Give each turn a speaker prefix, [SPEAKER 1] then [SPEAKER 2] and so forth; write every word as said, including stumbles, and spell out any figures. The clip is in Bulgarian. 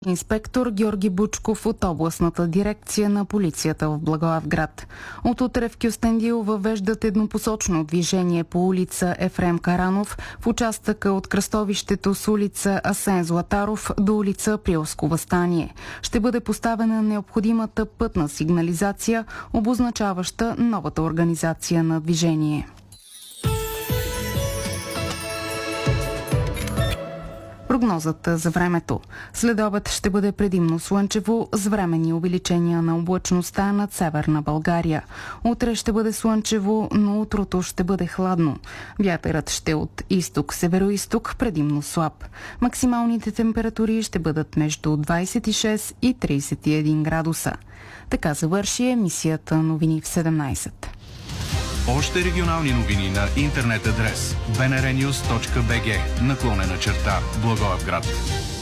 [SPEAKER 1] Инспектор Георги Бучков от областната дирекция на полицията в Благоевград. От утре в Кюстендил въвеждат еднопосочно движение по улица Ефрем Каранов в участъка от кръстовището с улица Асен Златаров до улица Априлско въстание. Ще бъде поставена необходимата пътна сигнализация, обозначаваща новата организация на движение. Прогнозата за времето. Следобед ще бъде предимно слънчево с временни увеличения на облачността над северна България. Утре ще бъде слънчево, но утрото ще бъде хладно. Вятърът ще от изток-североизток, предимно слаб. Максималните температури ще бъдат между двадесет и шест и тридесет и един градуса. Така завърши емисията Новини в седемнадесет.
[SPEAKER 2] Още регионални новини на интернет адрес би ен ар нюз точка би джи наклонена черта Благоевград.